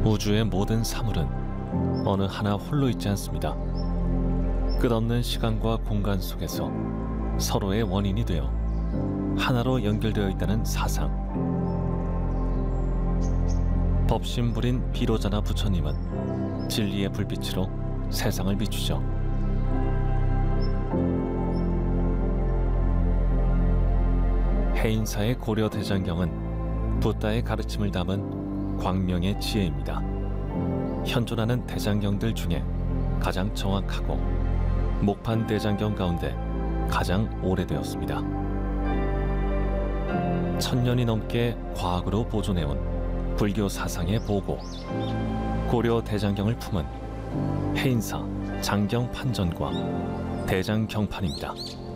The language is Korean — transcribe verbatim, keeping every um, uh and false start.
우주의 모든 사물은 어느 하나 홀로 있지 않습니다. 끝없는 시간과 공간 속에서 서로의 원인이 되어 하나로 연결되어 있다는 사상. 법신불인 비로자나 부처님은 진리의 불빛으로 세상을 비추죠. 해인사의 고려대장경은 붓다의 가르침을 담은 광명의 지혜입니다. 현존하는 대장경들 중에 가장 정확하고 목판 대장경 가운데 가장 오래되었습니다. 천년이 넘게 과학으로 보존해온 불교 사상의 보고, 고려 대장경을 품은 해인사 장경판전과 대장경판입니다.